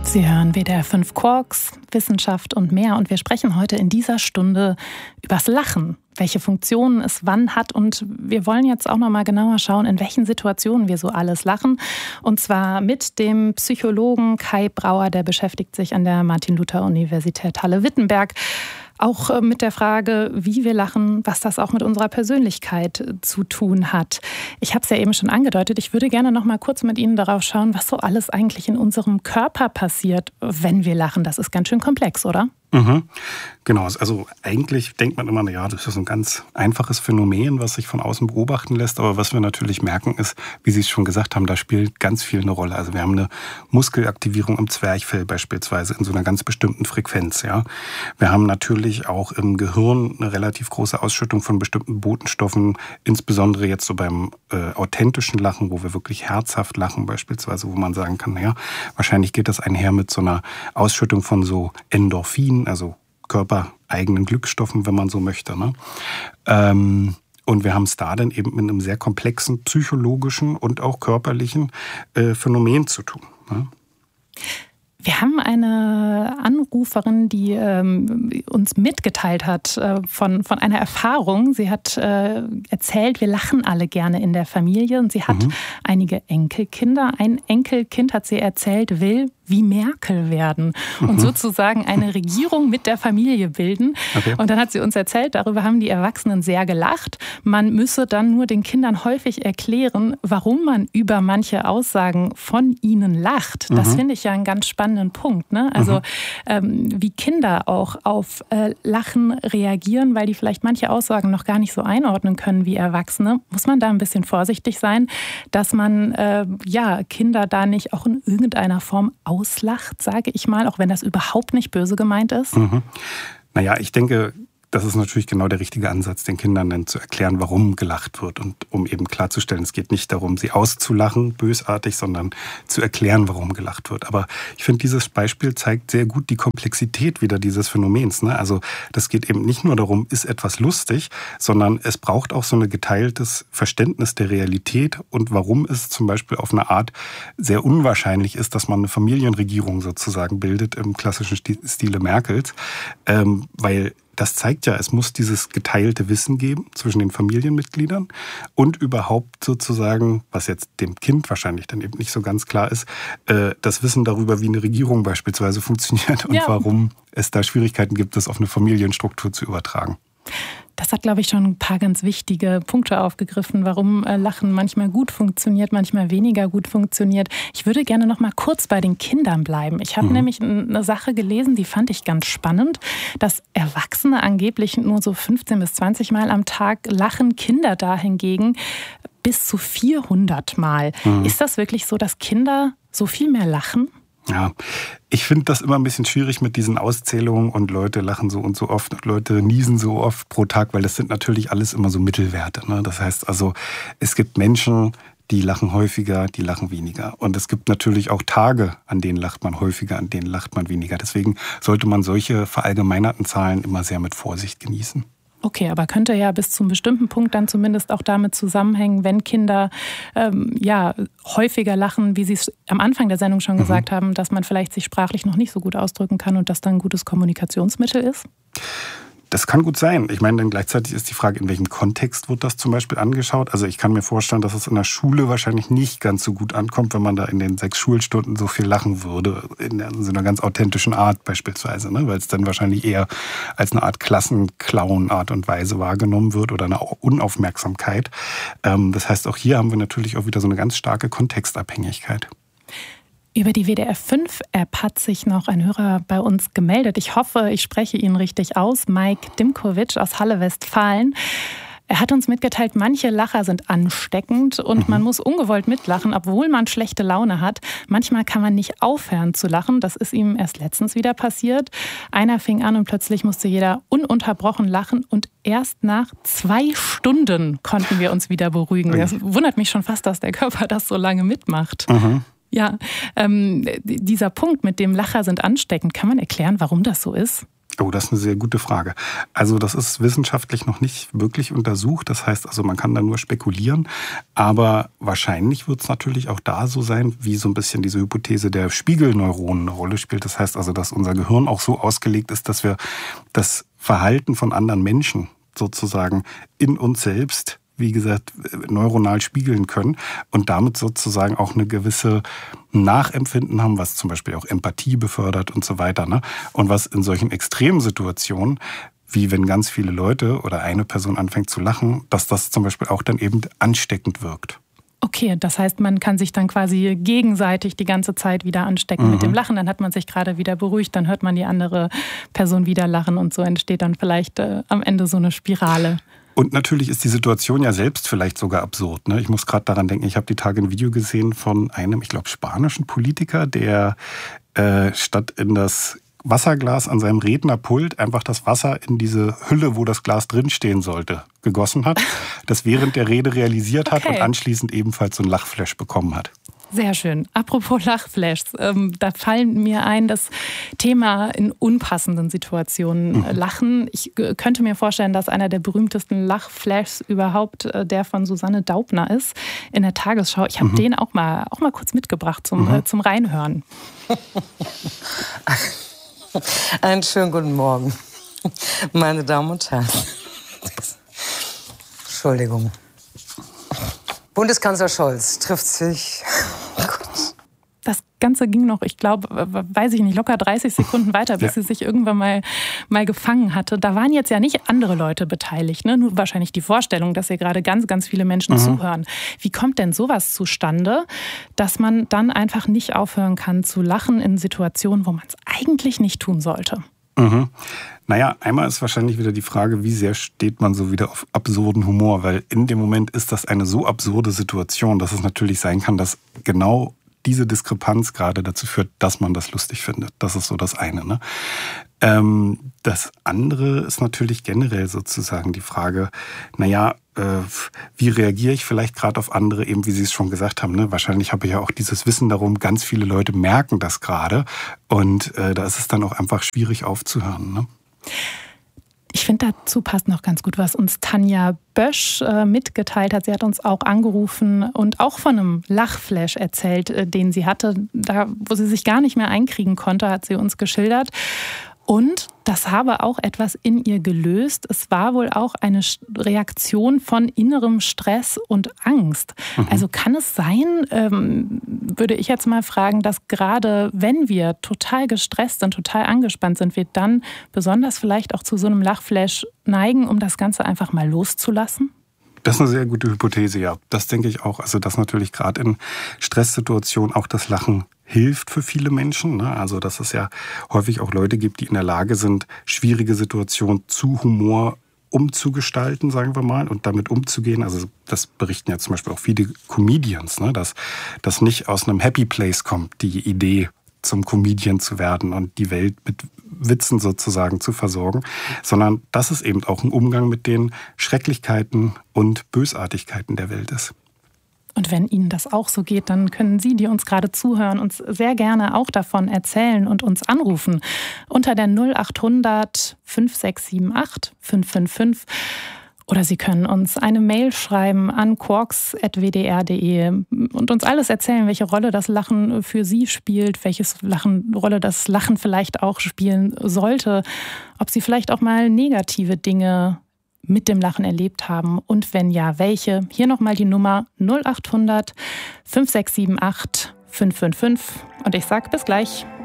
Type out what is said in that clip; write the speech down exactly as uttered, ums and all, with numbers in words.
Sie hören W D R fünf Quarks, Wissenschaft und mehr. Und wir sprechen heute in dieser Stunde übers Lachen, welche Funktionen es wann hat. Und wir wollen jetzt auch noch mal genauer schauen, in welchen Situationen wir so alles lachen. Und zwar mit dem Psychologen Kai Brauer, der beschäftigt sich an der Martin-Luther-Universität Halle-Wittenberg. Auch mit der Frage, wie wir lachen, was das auch mit unserer Persönlichkeit zu tun hat. Ich habe es ja eben schon angedeutet, ich würde gerne noch mal kurz mit Ihnen darauf schauen, was so alles eigentlich in unserem Körper passiert, wenn wir lachen. Das ist ganz schön komplex, oder? Mhm. Genau, also eigentlich denkt man immer, ja, das ist ein ganz einfaches Phänomen, was sich von außen beobachten lässt. Aber was wir natürlich merken ist, wie Sie es schon gesagt haben, da spielt ganz viel eine Rolle. Also wir haben eine Muskelaktivierung im Zwerchfell beispielsweise in so einer ganz bestimmten Frequenz. Ja, wir haben natürlich auch im Gehirn eine relativ große Ausschüttung von bestimmten Botenstoffen, insbesondere jetzt so beim äh, authentischen Lachen, wo wir wirklich herzhaft lachen beispielsweise, wo man sagen kann, naja, wahrscheinlich geht das einher mit so einer Ausschüttung von so Endorphinen, also körpereigenen Glückstoffen, wenn man so möchte. Ne? Ähm, und wir haben es da dann eben mit einem sehr komplexen psychologischen und auch körperlichen äh, Phänomen zu tun. Ne? Wir haben eine Anruferin, die ähm, uns mitgeteilt hat äh, von, von einer Erfahrung. Sie hat äh, erzählt, wir lachen alle gerne in der Familie. Und sie hat mhm. einige Enkelkinder. Ein Enkelkind, hat sie erzählt, will wie Merkel werden und mhm. sozusagen eine Regierung mit der Familie bilden. Okay. Und dann hat sie uns erzählt, darüber haben die Erwachsenen sehr gelacht. Man müsse dann nur den Kindern häufig erklären, warum man über manche Aussagen von ihnen lacht. Das mhm. finde ich ja einen ganz spannenden Punkt. Ne? Also mhm. ähm, wie Kinder auch auf äh, Lachen reagieren, weil die vielleicht manche Aussagen noch gar nicht so einordnen können wie Erwachsene, muss man da ein bisschen vorsichtig sein, dass man äh, ja, Kinder da nicht auch in irgendeiner Form auslacht, sage ich mal, auch wenn das überhaupt nicht böse gemeint ist? Mhm. Naja, ich denke, das ist natürlich genau der richtige Ansatz, den Kindern dann zu erklären, warum gelacht wird und um eben klarzustellen, es geht nicht darum, sie auszulachen, bösartig, sondern zu erklären, warum gelacht wird. Aber ich finde, dieses Beispiel zeigt sehr gut die Komplexität wieder dieses Phänomens. Ne? Also das geht eben nicht nur darum, ist etwas lustig, sondern es braucht auch so ein geteiltes Verständnis der Realität und warum es zum Beispiel auf eine Art sehr unwahrscheinlich ist, dass man eine Familienregierung sozusagen bildet, im klassischen Stile Merkels, ähm, weil das zeigt ja, es muss dieses geteilte Wissen geben zwischen den Familienmitgliedern und überhaupt sozusagen, was jetzt dem Kind wahrscheinlich dann eben nicht so ganz klar ist, das Wissen darüber, wie eine Regierung beispielsweise funktioniert und ja. warum es da Schwierigkeiten gibt, das auf eine Familienstruktur zu übertragen. Das hat, glaube ich, schon ein paar ganz wichtige Punkte aufgegriffen, warum Lachen manchmal gut funktioniert, manchmal weniger gut funktioniert. Ich würde gerne noch mal kurz bei den Kindern bleiben. Ich habe mhm. nämlich eine Sache gelesen, die fand ich ganz spannend, dass Erwachsene angeblich nur so fünfzehn bis zwanzig Mal am Tag lachen, Kinder dahingegen bis zu vierhundert Mal. Mhm. Ist das wirklich so, dass Kinder so viel mehr lachen? Ja, ich finde das immer ein bisschen schwierig mit diesen Auszählungen und Leute lachen so und so oft und Leute niesen so oft pro Tag, weil das sind natürlich alles immer so Mittelwerte. Ne? Das heißt also, es gibt Menschen, die lachen häufiger, die lachen weniger. Und es gibt natürlich auch Tage, an denen lacht man häufiger, an denen lacht man weniger. Deswegen sollte man solche verallgemeinerten Zahlen immer sehr mit Vorsicht genießen. Okay, aber könnte ja bis zu einem bestimmten Punkt dann zumindest auch damit zusammenhängen, wenn Kinder ähm, ja, häufiger lachen, wie Sie es am Anfang der Sendung schon mhm. gesagt haben, dass man vielleicht sich sprachlich noch nicht so gut ausdrücken kann und das dann ein gutes Kommunikationsmittel ist? Das kann gut sein. Ich meine, dann gleichzeitig ist die Frage, in welchem Kontext wird das zum Beispiel angeschaut? Also ich kann mir vorstellen, dass es in der Schule wahrscheinlich nicht ganz so gut ankommt, wenn man da in den sechs Schulstunden so viel lachen würde, in so einer ganz authentischen Art beispielsweise, ne? Weil es dann wahrscheinlich eher als eine Art Klassenclown-Art und Weise wahrgenommen wird oder eine Unaufmerksamkeit. Das heißt, auch hier haben wir natürlich auch wieder so eine ganz starke Kontextabhängigkeit. Über die W D R fünf App hat sich noch ein Hörer bei uns gemeldet. Ich hoffe, ich spreche ihn richtig aus. Mike Dimkovic aus Halle, Westfalen. Er hat uns mitgeteilt, manche Lacher sind ansteckend und mhm. man muss ungewollt mitlachen, obwohl man schlechte Laune hat. Manchmal kann man nicht aufhören zu lachen. Das ist ihm erst letztens wieder passiert. Einer fing an und plötzlich musste jeder ununterbrochen lachen und erst nach zwei Stunden konnten wir uns wieder beruhigen. Das wundert mich schon fast, dass der Körper das so lange mitmacht. Mhm. Ja, ähm, dieser Punkt mit dem Lacher sind ansteckend, kann man erklären, warum das so ist? Oh, das ist eine sehr gute Frage. Also das ist wissenschaftlich noch nicht wirklich untersucht. Das heißt also, man kann da nur spekulieren. Aber wahrscheinlich wird es natürlich auch da so sein, wie so ein bisschen diese Hypothese der Spiegelneuronen eine Rolle spielt. Das heißt also, dass unser Gehirn auch so ausgelegt ist, dass wir das Verhalten von anderen Menschen sozusagen in uns selbst, wie gesagt, neuronal spiegeln können und damit sozusagen auch eine gewisse Nachempfinden haben, was zum Beispiel auch Empathie befördert und so weiter, ne? Und was in solchen extremen Situationen, wie wenn ganz viele Leute oder eine Person anfängt zu lachen, dass das zum Beispiel auch dann eben ansteckend wirkt. Okay, das heißt, man kann sich dann quasi gegenseitig die ganze Zeit wieder anstecken mhm. mit dem Lachen. Dann hat man sich gerade wieder beruhigt, dann hört man die andere Person wieder lachen und so entsteht dann vielleicht äh, am Ende so eine Spirale. Und natürlich ist die Situation ja selbst vielleicht sogar absurd. Ne? Ich muss gerade daran denken, ich habe die Tage ein Video gesehen von einem, ich glaube, spanischen Politiker, der äh, statt in das Wasserglas an seinem Rednerpult einfach das Wasser in diese Hülle, wo das Glas drinstehen sollte, gegossen hat, das während der Rede realisiert hat okay. und anschließend ebenfalls so ein Lachflash bekommen hat. Sehr schön. Apropos Lachflashs, ähm, da fallen mir ein, das Thema in unpassenden Situationen äh, Lachen. Ich äh, könnte mir vorstellen, dass einer der berühmtesten Lachflashs überhaupt äh, der von Susanne Daubner ist in der Tagesschau. Ich habe mhm. den auch mal, auch mal kurz mitgebracht zum, mhm. äh, zum Reinhören. Einen schönen guten Morgen, meine Damen und Herren. Entschuldigung. Bundeskanzler Scholz trifft sich. Das Ganze ging noch, ich glaube, weiß ich nicht, locker dreißig Sekunden weiter, bis ja. sie sich irgendwann mal, mal gefangen hatte. Da waren jetzt ja nicht andere Leute beteiligt, ne? Nur wahrscheinlich die Vorstellung, dass hier gerade ganz, ganz viele Menschen mhm. zuhören. Wie kommt denn sowas zustande, dass man dann einfach nicht aufhören kann zu lachen in Situationen, wo man es eigentlich nicht tun sollte? Mhm. Naja, einmal ist wahrscheinlich wieder die Frage, wie sehr steht man so wieder auf absurden Humor, weil in dem Moment ist das eine so absurde Situation, dass es natürlich sein kann, dass genau diese Diskrepanz gerade dazu führt, dass man das lustig findet. Das ist so das eine. Ne? Ähm, das andere ist natürlich generell sozusagen die Frage, naja, äh, wie reagiere ich vielleicht gerade auf andere, eben wie Sie es schon gesagt haben. Ne? Wahrscheinlich habe ich ja auch dieses Wissen darum, ganz viele Leute merken das gerade und äh, da ist es dann auch einfach schwierig aufzuhören. Ne? Ich finde, dazu passt noch ganz gut, was uns Tanja Bösch äh, mitgeteilt hat. Sie hat uns auch angerufen und auch von einem Lachflash erzählt, äh, den sie hatte. Da, wo sie sich gar nicht mehr einkriegen konnte, hat sie uns geschildert. Und das habe auch etwas in ihr gelöst. Es war wohl auch eine Reaktion von innerem Stress und Angst. Mhm. Also kann es sein, ähm, würde ich jetzt mal fragen, dass gerade wenn wir total gestresst sind, total angespannt sind, wir dann besonders vielleicht auch zu so einem Lachflash neigen, um das Ganze einfach mal loszulassen? Das ist eine sehr gute Hypothese, ja. Das denke ich auch. Also, dass natürlich gerade in Stresssituationen auch das Lachen hilft für viele Menschen. Ne? Also, dass es ja häufig auch Leute gibt, die in der Lage sind, schwierige Situationen zu Humor umzugestalten, sagen wir mal, und damit umzugehen. Also, das berichten ja zum Beispiel auch viele Comedians, ne? dass das nicht aus einem Happy Place kommt, die Idee, zum Comedian zu werden und die Welt mit Witzen sozusagen zu versorgen, sondern dass es eben auch ein Umgang mit den Schrecklichkeiten und Bösartigkeiten der Welt ist. Und wenn Ihnen das auch so geht, dann können Sie, die uns gerade zuhören, uns sehr gerne auch davon erzählen und uns anrufen unter der null acht hundert fünf sechs sieben acht fünf fünf fünf. Oder Sie können uns eine Mail schreiben an quarks at w d r punkt d e und uns alles erzählen, welche Rolle das Lachen für Sie spielt, welche Lachen, Rolle das Lachen vielleicht auch spielen sollte, ob Sie vielleicht auch mal negative Dinge mit dem Lachen erlebt haben und wenn ja, welche. Hier nochmal die Nummer null acht hundert fünf sechs sieben acht fünf fünf fünf und ich sage bis gleich.